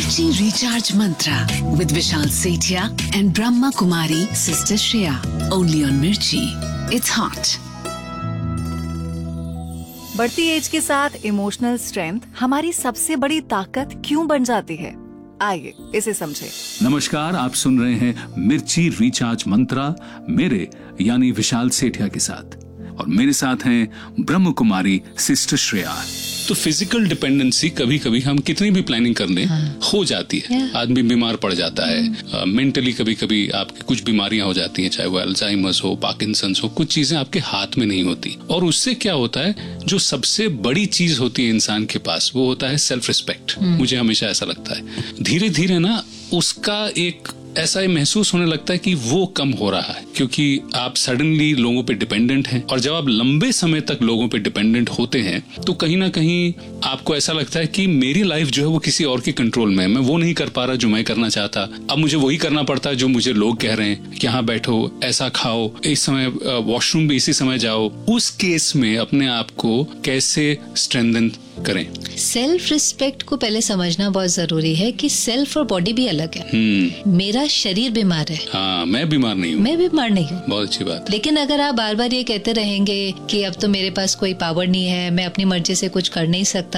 Mirchi Recharge Mantra with Vishal Sethia and Brahma Kumari Sister Shreya. Only on Mirchi. It's hot. बढ़ती as के साथ emotional strength हमारी सबसे बड़ी ताकत क्यों बन जाती है? आइए इसे समझे। नमस्कार, आप सुन रहे हैं मिर्ची रिचार्ज मंत्रा मेरे यानी विशाल सेठिया के साथ, और मेरे साथ हैं ब्रह्म कुमारी सिस्टर श्रेया। तो फिजिकल डिपेंडेंसी कभी कभी हम कितनी भी प्लानिंग कर लें हो जाती है। आदमी बीमार पड़ जाता है, मेंटली कभी कभी आपकी कुछ बीमारियां हो जाती हैं, चाहे वो अल्जाइमर्स हो, पार्किंसंस हो, कुछ चीजें आपके हाथ में नहीं होती। और उससे क्या होता है, जो सबसे बड़ी चीज होती है इंसान के पास, वो होता है सेल्फ रिस्पेक्ट। मुझे हमेशा ऐसा लगता है धीरे धीरे ना उसका एक ऐसा महसूस होने लगता है कि वो कम हो रहा है, क्योंकि आप सडनली लोगों पे डिपेंडेंट हैं। और जब आप लंबे समय तक लोगों पे डिपेंडेंट होते हैं तो कहीं ना कहीं आपको ऐसा लगता है कि मेरी लाइफ जो है वो किसी और के कंट्रोल में है, मैं वो नहीं कर पा रहा जो मैं करना चाहता। अब मुझे वही करना पड़ता है जो मुझे लोग कह रहे हैं कि यहाँ बैठो, ऐसा खाओ, इस समय वॉशरूम भी इसी समय जाओ। उस केस में अपने आप को कैसे स्ट्रेंथन करें? सेल्फ रिस्पेक्ट को पहले समझना बहुत जरूरी है कि सेल्फ और बॉडी भी अलग है। मेरा शरीर बीमार है, हाँ, मैं बीमार नहीं हूँ, मैं बीमार नहीं हूँ, बहुत अच्छी बात। लेकिन अगर आप बार बार ये कहते रहेंगे कि अब तो मेरे पास कोई पावर नहीं है, मैं अपनी मर्जी से कुछ कर नहीं सकता,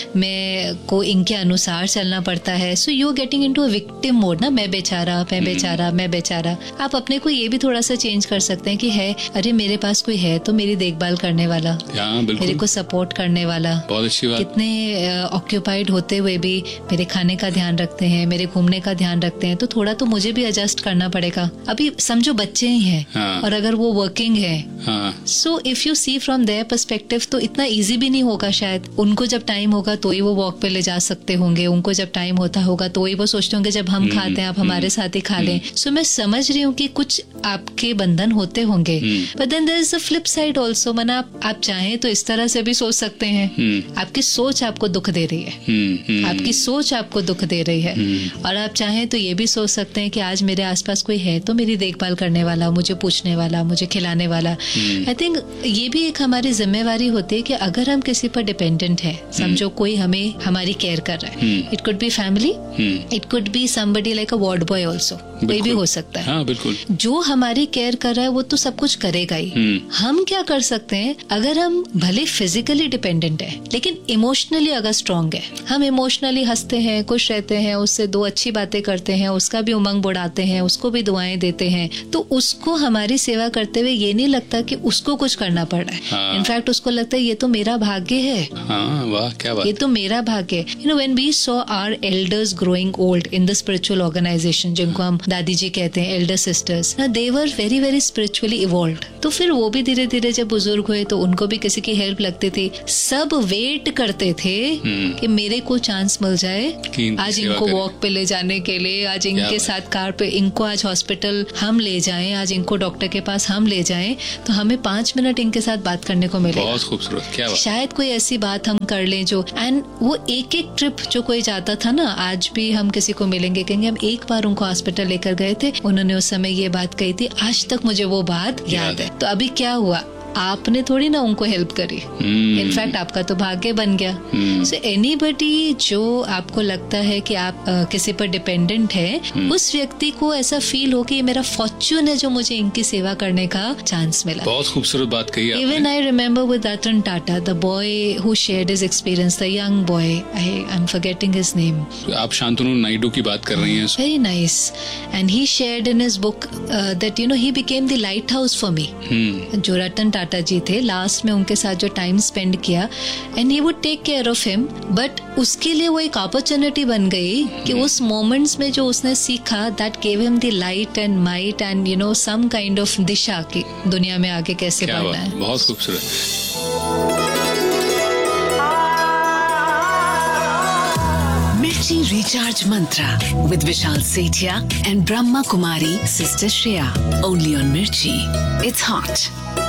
मैं को इनके अनुसार चलना पड़ता है, so you getting into a victim mode ना। मैं बेचारा, मैं बेचारा, मैं बेचारा। आप अपने को ये भी थोड़ा सा चेंज कर सकते हैं कि है, अरे मेरे पास कोई है तो मेरी देखभाल करने वाला, मेरे को सपोर्ट करने वाला। बहुत अच्छी बात। कितने ऑक्यूपाइड होते हुए भी मेरे खाने का ध्यान रखते हैं, मेरे घूमने का ध्यान रखते हैं, तो थोड़ा तो मुझे भी एडजस्ट करना पड़ेगा। अभी समझो बच्चे ही हैं, हाँ, और अगर वो वर्किंग है, so if you see from their perspective तो इतना इजी भी नहीं होगा शायद। उनको जब टाइम होगा तो ही वो वॉक पे ले जा सकते होंगे, उनको जब टाइम होता होगा तो ही वो सोचते होंगे जब हम खाते हैं आप हमारे साथ ही खा लें। सो मैं समझ रही हूँ कि कुछ आपके बंधन होते होंगे, but then there is a flip side also. माना आप चाहें तो इस तरह से भी सोच सकते हैं, आपकी सोच आपको दुख दे रही है, आपकी सोच आपको दुख दे रही है, और आप चाहें तो ये भी सोच सकते हैं कि आज मेरे आसपास कोई है तो मेरी देखभाल करने वाला, मुझे पूछने वाला, मुझे खिलाने वाला। आई थिंक ये भी एक हमारी जिम्मेवारी होती है कि अगर हम किसी पर डिपेंडेंट है, समझो कोई हमें हमारी केयर कर रहा है, it could be family, it could be somebody like a ward boy also, कोई भी हो सकता है। हाँ, बिल्कुल। जो हमारी केयर कर रहा है वो तो सब कुछ करेगा ही। हम क्या कर सकते हैं, अगर हम भले फिजिकली डिपेंडेंट है लेकिन इमोशनली अगर स्ट्रांग है, हम इमोशनली हंसते हैं, खुश रहते हैं, उससे दो अच्छी बातें करते हैं, उसका भी उमंग बढ़ाते हैं, उसको भी दुआएं देते हैं, तो उसको हमारी सेवा करते हुए ये नहीं लगता कि उसको कुछ करना पड़ रहा है। हाँ। इनफैक्ट उसको लगता है ये तो मेरा भाग्य है। हाँ, वाह, क्या बात। ये तो मेरा भाग्य है। You know when we saw our elders growing old in the spiritual organisation, जिनको हम दादी जी कहते हैं, Elder sisters, they were very very spiritually evolved. तो फिर वो भी धीरे धीरे जब बुजुर्ग हुए तो उनको भी किसी की हेल्प लगती थी। सब वेट करते थे कि मेरे को चांस मिल जाए आज इनको वॉक पे ले जाने के लिए, आज इनके साथ कार पे, इनको आज हॉस्पिटल हम ले जाएं, आज इनको डॉक्टर के पास हम ले जाएं, तो हमें 5 मिनट इनके साथ बात करने को मिलेगा। बहुत खूबसूरत, क्या बात। शायद कोई ऐसी बात हम कर लें जो, एंड वो एक एक ट्रिप जो कोई जाता था ना, आज भी हम किसी को मिलेंगे कहेंगे हम एक बार उनको हॉस्पिटल लेकर गए थे, उन्होंने उस समय ये बात कही थी, आज तक मुझे वो बात याद है। तो अभी क्या हुआ, आपने थोड़ी ना उनको हेल्प करी, इनफैक्ट आपका तो भाग्य बन गया। सो एनीबडी जो आपको लगता है कि आप किसी पर डिपेंडेंट है, उस व्यक्ति को ऐसा फील हो कि ये मेरा फॉर्च्यून है जो मुझे इनकी सेवा करने का चांस मिला। बहुत खूबसूरत बात कही आपने। Even I remember with Ratan Tata, the boy who shared his experience, the young boy, I am forgetting his name. आप शांतनु नायडू की बात कर रही हैं। Very nice, and he shared in his book that you know he became the light house for me. जो रतन टाटा जी थे, last में उनके साथ जो टाइम स्पेंड किया, and he would take care of him, but उसके लिए वो एक अपॉर्चुनिटी बन गई कि उस मोमेंट्स में जो उसने सीखा, that gave him the light and might and you know some kind of दिशा की दुनिया में आगे कैसे बढ़ना है। बहुत खूबसूरत। Mirchi Recharge Mantra with Vishal Sethia and Brahma Kumari Sister Shreya. Only on Mirchi. It's hot.